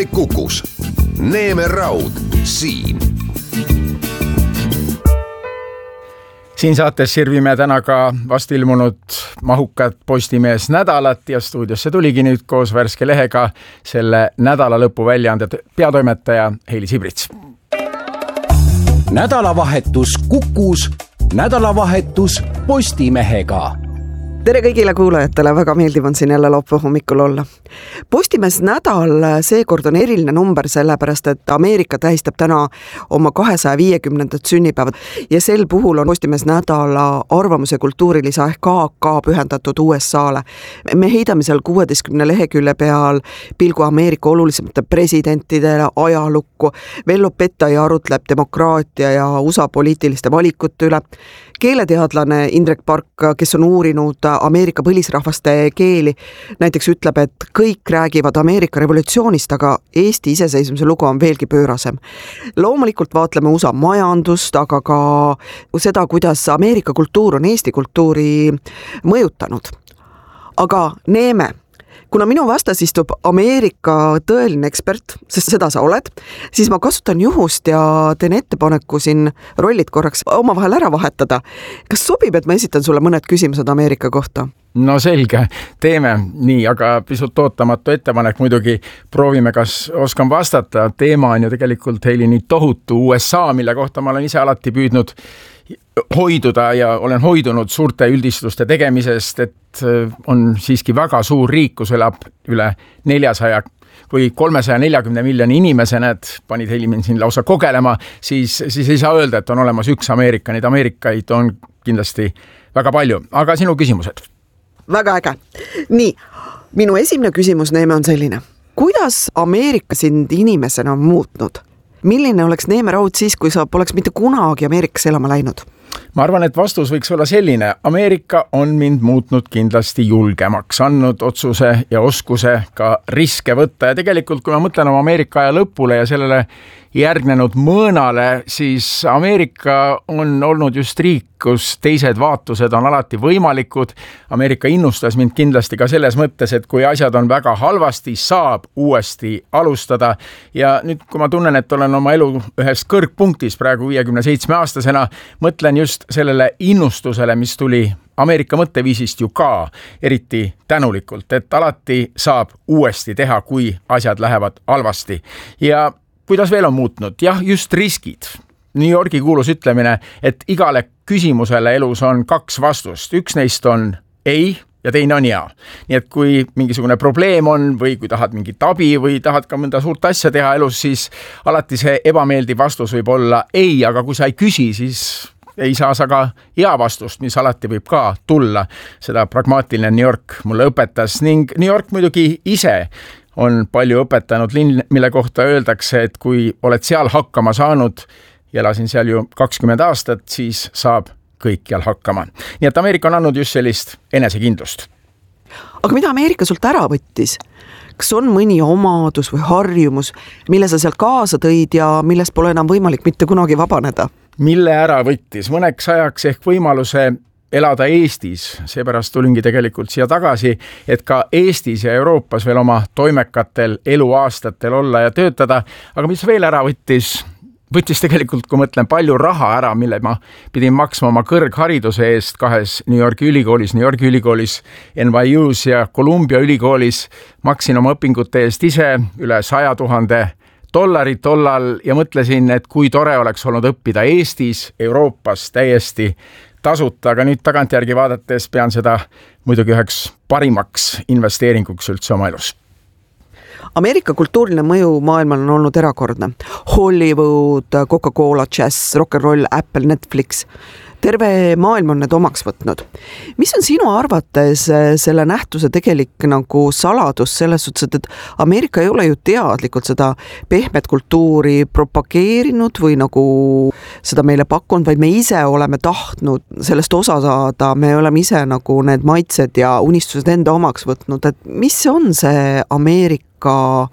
Kukus. Neeme Raud siin. Siin saates sirvime täna ka vast ilmunud mahukat Postimees nädalat ja stuudiosse tuligi nüüd koos värske lehega selle nädala lõpu väljaande peatoimetaja Heili Sibrits. Nädalavahetus Kukus, nädalavahetus Postimehega. Tere kõigile kuulajatele, väga meeldiv on siin jälle laupäeva hommikul olla. Postimees nädal seekord on eriline number sellepärast, et Ameerika tähistab täna oma 250. sünnipäevad ja sel puhul on Postimees nädala arvamuse kultuurilise ehk AK pühendatud USA'le. Me heidame seal 16 lehekülje peal pilgu Ameerika olulisemate presidentidele, ajalukku. Vello Petai arutleb demokraatia ja USA poliitiliste valikute üle. Keeleteadlane Indrek Park, kes on uurinud Ameerika põlisrahvaste keeli, näiteks ütleb, et kõik räägivad Ameerika revolutsioonist, aga Eesti iseseisvumise lugu on veelgi pöörasem. Loomulikult vaatleme USA majandust, aga ka seda, kuidas Ameerika kultuur on Eesti kultuuri mõjutanud. Aga Neeme. Kuna minu vastas istub Ameerika tõeline ekspert, sest seda sa oled, siis ma kasutan juhust ja teen ettepaneku siin rollid korraks omavahel ära vahetada. Kas sobib, et ma esitan sulle mõned küsimused Ameerika kohta? No selge, teeme nii, aga pisut ootamatu ettepanek muidugi. Proovime, kas oskan vastata. Teema on ju tegelikult Heili nii tohutu USA, mille kohta ma olen ise alati püüdnud hoiduda ja olen hoidunud suurte üldistuste tegemisest, et on siiski väga suur riik, kus elab üle 400 või 340 miljoni inimese, need panid Helimin siin lausa kogelema, siis ei saa öelda, et on olemas üks Ameerika. Neid Ameerikaid on kindlasti väga palju, aga sinu küsimused. Väga äge. Nii, minu esimene küsimus, Neeme, on selline. Kuidas Ameerika sind inimesena on muutnud? Milline oleks Neeme Raud siis, kui sa poleks mitte kunagi Ameerikas elama läinud? Ma arvan, et vastus võiks olla selline. Ameerika on mind muutnud kindlasti julgemaks, andnud otsuse ja oskuse ka riske võtta. Ja tegelikult, kui ma mõtlen oma Ameerika aja lõpule ja sellele järgnenud mõõnale, siis Ameerika on olnud just riik, kus teised vaatused on alati võimalikud. Ameerika innustas mind kindlasti ka selles mõttes, et kui asjad on väga halvasti, saab uuesti alustada. Ja nüüd, kui ma tunnen, et olen oma elu ühes kõrgpunktis praegu 57-aastasena, mõtlen just sellele innustusele, mis tuli Ameerika mõtteviisist ju ka eriti tänulikult, et alati saab uuesti teha, kui asjad lähevad halvasti. Ja kuidas veel on muutnud? Jah, just riskid. New Yorgi kuulus ütlemine, et igale küsimusele elus on 2 vastust. Üks neist on ei ja teine on jaa. Nii et kui mingisugune probleem on või kui tahad mingit abi või tahad ka mõnda suurt asja teha elus, siis alati see ebameeldiv vastus võib olla ei, aga kui sa ei küsi, siis ei saa sa ka hea vastust, mis alati võib ka tulla. Seda pragmaatiline New York mulle õpetas ning New York muidugi ise on palju õpetanud linn, mille kohta öeldakse, et kui oled seal hakkama saanud, ja elasin seal ju 20 aastat, siis saab kõikjal hakkama. Nii et Ameerika on andnud just sellist enesekindlust. Aga mida Ameerika sult ära võttis? Kas on mõni omadus või harjumus, mille sa sealt kaasa tõid ja millest pole enam võimalik mitte kunagi vabaneda? Mille ära võttis? Mõneks ajaks ehk võimaluse elada Eestis, seepärast tulingi tegelikult siia tagasi, et ka Eestis ja Euroopas veel oma toimekatel eluaastatel olla ja töötada. Aga mis veel ära võttis? Võttis tegelikult, kui mõtlen, palju raha ära, mille ma pidin maksma oma kõrghariduse eest 2 New Yorgi ülikoolis, NYU's ja Columbia ülikoolis. Maksin oma õpingute eest ise üle $100,000 tollal ja mõtlesin, et kui tore oleks olnud õppida Eestis, Euroopas täiesti tasuta, aga nüüd tagantjärgi vaadates pean seda muidugi üheks parimaks investeeringuks üldse oma elus. Ameerika kultuuriline mõju maailmal on olnud erakordne. Hollywood, Coca-Cola, jazz, rock'n'roll, Apple, Netflix. Terve maailm on need omaks võtnud. Mis on sinu arvates selle nähtuse tegelik nagu saladus selles suhtes, et Ameerika ei ole ju teadlikult seda pehmet kultuuri propageerinud või nagu seda meile pakkunud, vaid me ise oleme tahtnud sellest osa saada, me oleme ise nagu need maitsed ja unistused enda omaks võtnud, et mis on see Ameerika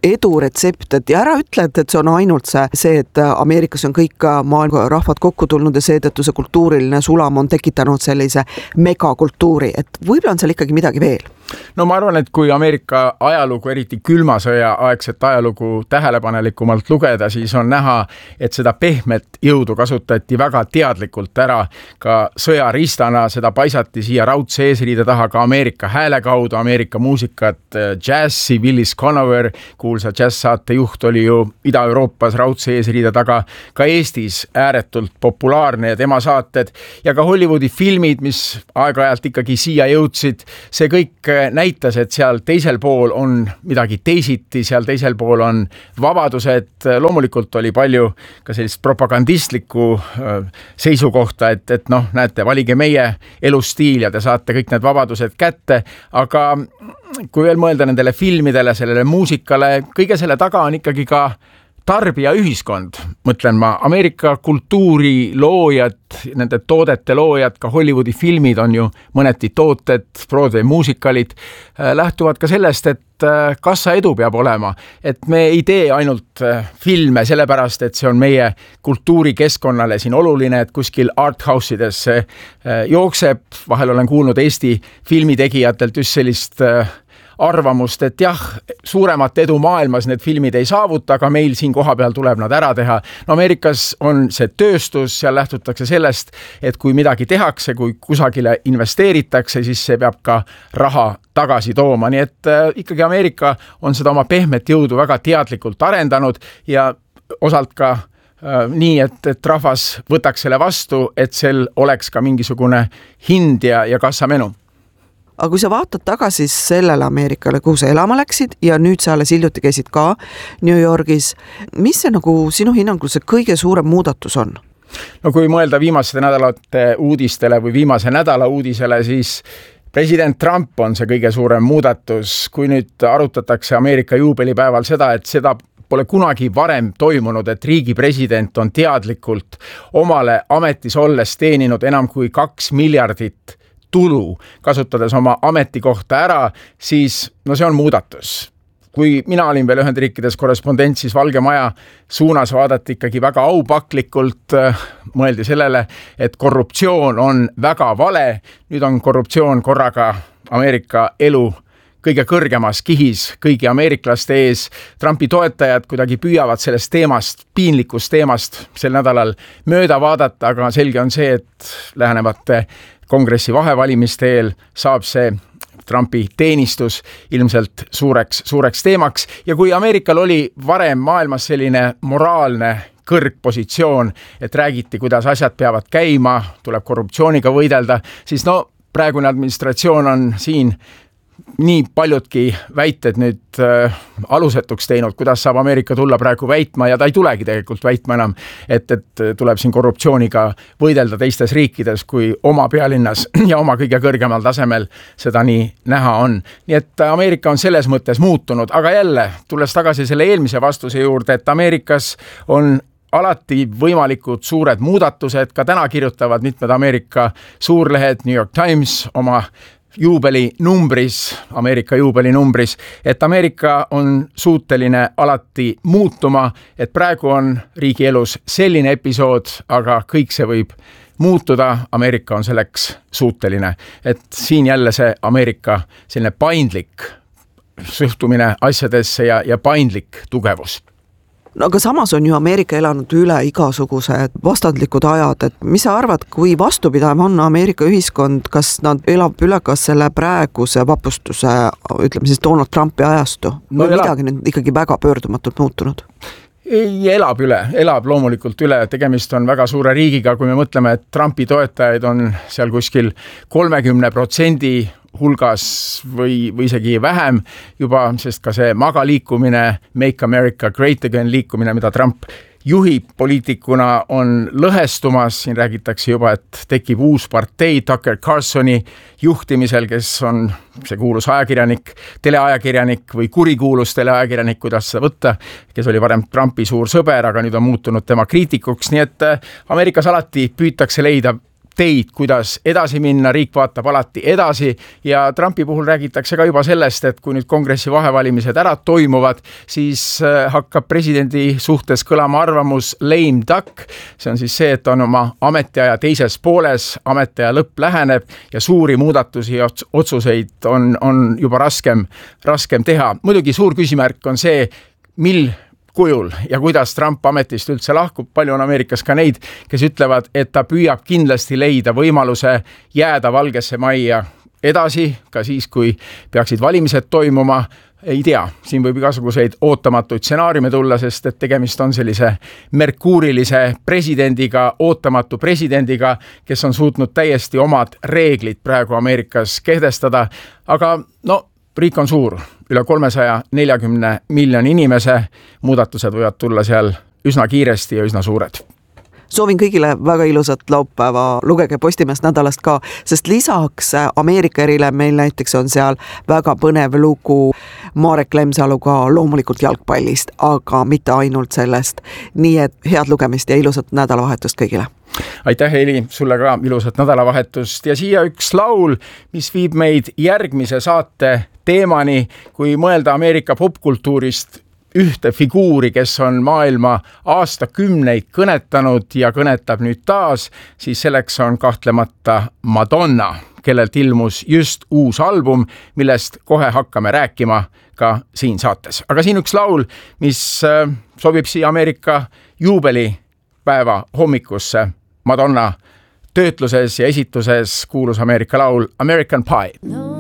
edu retsept, et ja ära ütle, et see on ainult see, et Ameerikas on kõik maailma rahvad kokku tulnud ja seetõttu see kultuuriline sulam on tekitanud sellise megakultuuri, et võib-olla on seal ikkagi midagi veel. No ma arvan, et kui Ameerika ajalugu, eriti külma sõja aegset ajalugu tähelepanelikumalt lugeda, siis on näha, et seda pehmet jõudu kasutati väga teadlikult ära ka sõjaristana, seda paisati siia raudse eesriide taha ka Ameerika hääle kaudu, Ameerika muusikat, džässi, Willis Conover, kuulsa džässsaate juht oli ju Ida-Euroopas raudse eesriide taga, ka Eestis ääretult populaarne ja tema saated ja ka Hollywoodi filmid, mis aeg-ajalt ikkagi siia jõudsid, see kõik näitas, et seal teisel pool on midagi teisiti, seal teisel pool on vabadused, loomulikult oli palju ka sellist propagandistlikku seisukohta, et noh, näete, valige meie elustiil ja te saate kõik need vabadused kätte, aga kui veel mõelda nendele filmidele, sellele muusikale, kõige selle taga on ikkagi ka tarbija ühiskond, mõtlen ma, Ameerika kultuuri loojad, nende toodete loojad, ka Hollywoodi filmid on ju mõneti tooted, Broadway muusikalid, lähtuvad ka sellest, et kassa edu peab olema, et me ei tee ainult filme sellepärast, et see on meie kultuurikeskkonnale siin oluline, et kuskil arthouse'ides jookseb, vahel olen kuulnud Eesti filmitegijatelt just sellist arvamust, et jah, suuremat edu maailmas need filmid ei saavuta, aga meil siin kohapeal tuleb nad ära teha. No Ameerikas on see tööstus, seal lähtutakse sellest, et kui midagi tehakse, kui kusagile investeeritakse, siis see peab ka raha tagasi tooma. Nii et ikkagi Ameerika on seda oma pehmet jõudu väga teadlikult arendanud ja osalt ka nii, et rahvas võtaks selle vastu, et sel oleks ka mingisugune hind ja kassamenu. Aga kui sa vaatad tagasi sellele Ameerikale, kuhu sa elama läksid ja nüüd sa alles hiljuti käisid ka New Yorgis, mis see nagu sinu hinnangul see kõige suurem muudatus on? No kui mõelda viimaste nädalate uudistele või viimase nädala uudisele, siis president Trump on see kõige suurem muudatus. Kui nüüd arutatakse Ameerika juubelipäeval seda, et seda pole kunagi varem toimunud, et riigi president on teadlikult omale ametis olles teeninud enam kui 2 miljardit tulu, kasutades oma ametikohta ära, siis no see on muudatus. Kui mina olin veel Ühendriikides korrespondent, siis Valge Maja suunas vaadati ikkagi väga aupaklikult, mõeldi sellele, et korruptsioon on väga vale. Nüüd on korruptsioon korraga Ameerika elu kõige kõrgemas kihis kõigi ameeriklaste ees. Trumpi toetajad kuidagi püüavad sellest teemast, piinlikust teemast sel nädalal mööda vaadata, aga selge on see, et lähenevate kongressi vahevalimiste eel saab see Trumpi teenistus ilmselt suureks teemaks. Ja kui Ameerikal oli varem maailmas selline moraalne kõrgpositsioon, et räägiti, kuidas asjad peavad käima, tuleb korruptsiooniga võidelda, siis no praegune administratsioon on siin nii paljudki väited nüüd alusetuks teinud, kuidas saab Ameerika tulla praegu väitma ja ta ei tulegi tegelikult väitma enam, et tuleb siin korruptsiooniga võidelda teistes riikides, kui oma pealinnas ja oma kõige kõrgemal tasemel seda nii näha on. Nii et Ameerika on selles mõttes muutunud, aga jälle, tulles tagasi selle eelmise vastuse juurde, et Ameerikas on alati võimalikud suured muudatused, ka täna kirjutavad mitmed Ameerika suurlehed, New York Times oma Ameerika juubelinumbris, et Ameerika on suuteline alati muutuma, et praegu on riigi elus selline episood, aga kõik see võib muutuda, Ameerika on selleks suuteline. Et siin jälle see Ameerika selline paindlik suhtumine asjadesse ja paindlik tugevus. No aga samas on ju Ameerika elanud üle igasugused vastandlikud ajad, et mis sa arvad, kui vastupidav on Ameerika ühiskond, kas nad elab üle ka selle praeguse vapustuse, ütleme siis Donald Trumpi ajastu? No midagi nüüd ikkagi väga pöördumatult muutunud? Ei, elab loomulikult üle, tegemist on väga suure riigiga, kui me mõtleme, et Trumpi toetajaid on seal kuskil 30% hulgas või isegi vähem juba, sest ka see MAGA liikumine, Make America Great Again liikumine, mida Trump juhib poliitikuna, on lõhestumas, siin räägitakse juba, et tekib uus partei Tucker Carlsoni juhtimisel, kes on see kuulus ajakirjanik, teleajakirjanik või kurikuulus teleajakirjanik, kuidas seda võtta, kes oli varem Trumpi suur sõber, aga nüüd on muutunud tema kriitikuks, nii et Ameerikas alati püütakse leida teid, kuidas edasi minna, riik vaatab alati edasi ja Trumpi puhul räägitakse ka juba sellest, et kui nüüd kongressi vahevalimised ära toimuvad, siis hakkab presidendi suhtes kõlama arvamus lame duck. See on siis see, et on oma ametiaja teises pooles, ametiaja lõpp läheneb ja suuri muudatusi ja otsuseid on juba raskem teha. Muidugi suur küsimärk on see, mil kujul ja kuidas Trump ametist üldse lahkub. Palju on Ameerikas ka neid, kes ütlevad, et ta püüab kindlasti leida võimaluse jääda Valgesse Majja edasi, ka siis, kui peaksid valimised toimuma. Ei tea, siin võib igasuguseid ootamatuid stsenaariume tulla, sest et tegemist on sellise merkuurilise presidendiga, ootamatu presidendiga, kes on suutnud täiesti omad reeglid praegu Ameerikas kehtestada. Aga riik on suur, üle 340 miljoni inimese, muudatused võivad tulla seal üsna kiiresti ja üsna suured. Soovin kõigile väga ilusat laupäeva, lugege Postimeest nädalast ka, sest lisaks Ameerika erile meil näiteks on seal väga põnev lugu Marek Lemsaluga loomulikult jalgpallist, aga mitte ainult sellest. Nii et head lugemist ja ilusat nädalavahetust kõigile. Aitäh, Heli, sulle ka ilusat nädalavahetust ja siia üks laul, mis viib meid järgmise saate teemani, kui mõelda Ameerika popkultuurist ühte figuuri, kes on maailma aastakümneid kõnetanud ja kõnetab nüüd taas, siis selleks on kahtlemata Madonna, kellelt ilmus just uus album, millest kohe hakkame rääkima ka siin saates. Aga siin üks laul, mis sobib siia Ameerika juubelipäeva hommikusse. Madonna töötluses ja esituses kuulus Ameerika laul American Pie.